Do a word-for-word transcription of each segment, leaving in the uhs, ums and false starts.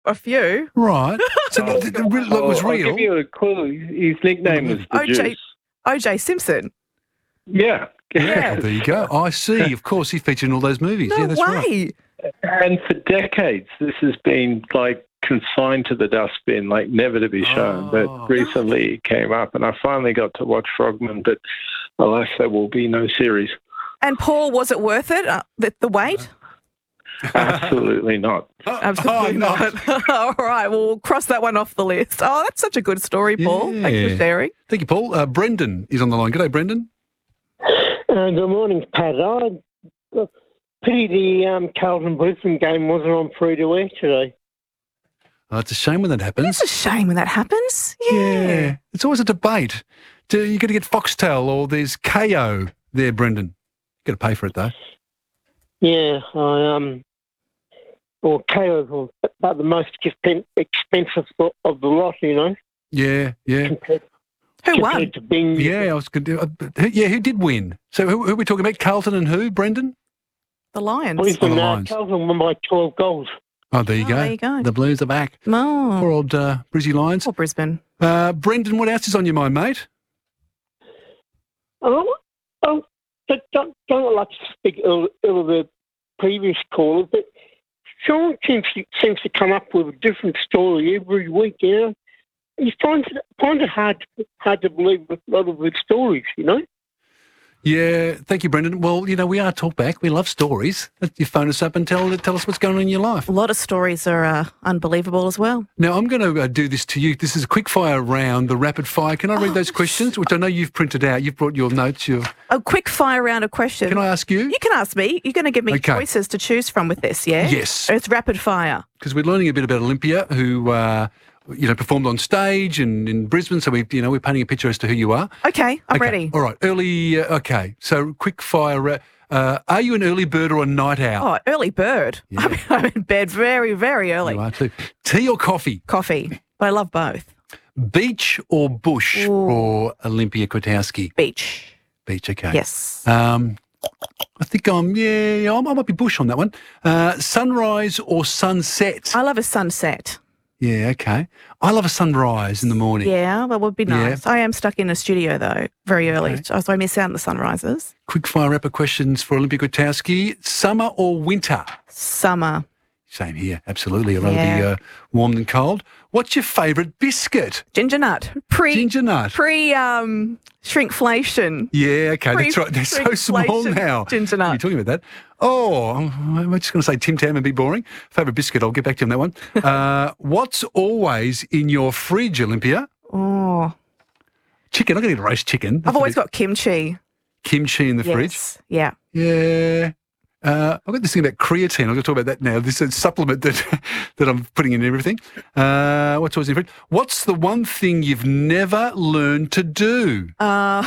a few. Right. So the, the, the, the, it was I'll, real. I'll give you a clue. His nickname was the O J Juice. O J Simpson. Yeah. Yeah, well, there you go. I see. Of course, he featured in all those movies. No yeah, that's way. right. And for decades, this has been like consigned to the dustbin, like never to be shown. Oh. But recently it came up, and I finally got to watch Frogman. But alas, there will be no series. And Paul, was it worth it? Uh, the, the wait? Absolutely not. Absolutely Oh, not. All right, well, we'll cross that one off the list. Oh, that's such a good story, Paul. Yeah. Thanks for sharing. Thank you, Paul. Uh, Brendan is on the line. Good day, Brendan. Uh, good morning, Pat. I uh, pity the um, Carlton Brisbane game wasn't on free to air today. Oh, it's a shame when that happens. It's a shame when that happens. Yeah. Yeah. It's always a debate. Do you got to get Foxtel or there's K O there, Brendan? You got to pay for it though. Yeah, I um, or K O was about the most expen- expensive of the lot, you know. Yeah, yeah, Compared, Who compared won? to Bing. yeah. I was good. Uh, yeah, who did win? So who, who are we talking about? Carlton and who? Brendan? The Lions. Brisbane, Oh, the uh, Lions. Carlton won by twelve goals. Oh, there you Oh, go. there you go. The Blues are back. Poor Oh, old uh, Brizzy Lions. or Brisbane. Uh, Brendan, what else is on your mind, mate? Oh, oh, don't, don't, don't like to speak ill, ill of the previous caller, but Sean seems to, seems to come up with a different story every week, you know. He finds it, finds it hard, hard to believe a lot of the stories, you know. Yeah, thank you, Brendan. Well, you know, we are Talkback. We love stories. You phone us up and tell tell us what's going on in your life. A lot of stories are uh, unbelievable as well. Now, I'm going to uh, do this to you. This is a quick fire round, the rapid fire. Can I read Oh, those questions, which I know you've printed out? You've brought your notes. Your... A quick fire round of questions. Can I ask you? You can ask me. You're going to give me Okay. choices to choose from with this, yeah? Yes. It's rapid fire. Because we're learning a bit about Olympia, who uh, you know performed on stage and in Brisbane. So we, you know, we're painting a picture as to who you are. Okay, I'm Okay, ready. All right. Early. Uh, okay. So quick fire. ra- Uh, are you an early bird or a night owl? Oh, early bird. Yeah. I'm, I'm in bed very, very early. You are too. Tea or coffee? Coffee, but I love both. Beach or bush Ooh. for Olympia Kwiatkowski? Beach. Beach. Okay. Yes. Um, I think I'm, yeah, yeah, I might be bush on that one. Uh, sunrise or sunset? I love a sunset. Yeah, okay. I love a sunrise in the morning. Yeah, that would be Yeah. nice. I am stuck in a studio, though, very early, Okay. so I miss out on the sunrises. Quick fire rapid questions for Olympia Kwiatkowski. Summer or winter? Summer. Same here, absolutely. I'd rather be Yeah. uh, warm than cold. What's your favourite biscuit? Ginger nut. Pre, Ginger nut. pre um, shrinkflation. Yeah, okay, Pre- that's right. They're so small shrinkflation now. ginger You're nut. talking about that. Oh, I'm just going to say Tim Tam and be boring. Favourite biscuit, I'll get back to you on that one. uh, what's always in your fridge, Olympia? Oh, Chicken. I'm going to get roast chicken. I've always got kimchi. kimchi in the fridge. Yes. Yeah. Yeah. Uh, I've got this thing about creatine. I'm going to talk about that now. This is a supplement that that I'm putting in everything. Uh, what's always in the fridge? What's the one thing you've never learned to do? Uh,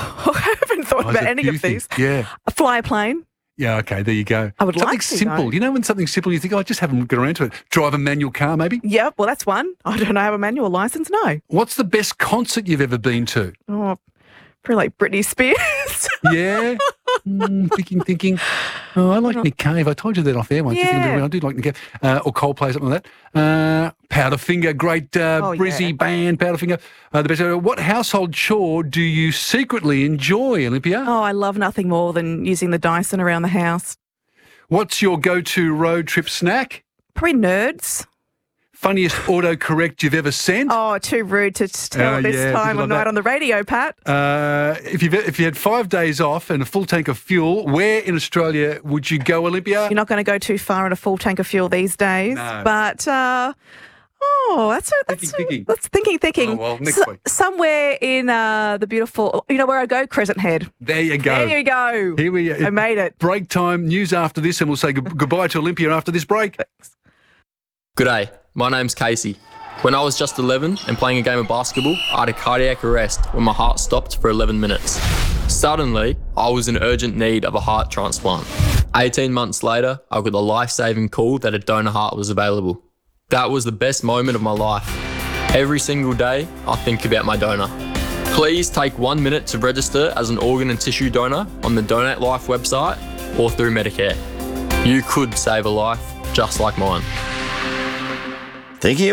I haven't thought Oh, there's about a any few of these. things. Yeah. Fly a plane. Yeah, okay, there you go. I would something like to, simple. though. You know when something's simple, you think, oh, I just haven't got around to it. Drive a manual car, maybe? Yeah, well, that's one. I don't have a manual license. No. What's the best concert you've ever been to? Oh, probably like Britney Spears. Yeah? mm, thinking, thinking. Oh, I like Nick Cave. I told you that off air once. You think, Yeah. I do like Nick Cave. Uh, or Coldplay, something like that. Uh, Powderfinger, great uh, Oh, Brizzy yeah. band, Powderfinger. Uh, the best. Uh, what household chore do you secretly enjoy, Olympia? Oh, I love nothing more than using the Dyson around the house. What's your go-to road trip snack? Probably nerds. Funniest autocorrect you've ever sent? Oh, too rude to tell Oh, this yeah, time people of love night that. on the radio, Pat. Uh, if you if you had five days off and a full tank of fuel, where in Australia would you go, Olympia? You're not going to go too far on a full tank of fuel these days. No. But, uh, oh, that's a, that's Thinking, a- thinking. that's thinking, thinking. Oh, well, next S- week. Somewhere in uh, the beautiful, you know where I go? Crescent Head. There you go. There you go. Here we I made it. Break time, news after this, and we'll say gu- goodbye to Olympia after this break. G'day, my name's Casey. When I was just eleven and playing a game of basketball, I had a cardiac arrest when my heart stopped for eleven minutes. Suddenly, I was in urgent need of a heart transplant. eighteen months later, I got the life-saving call that a donor heart was available. That was the best moment of my life. Every single day, I think about my donor. Please take one minute to register as an organ and tissue donor on the Donate Life website or through Medicare. You could save a life just like mine. Thinking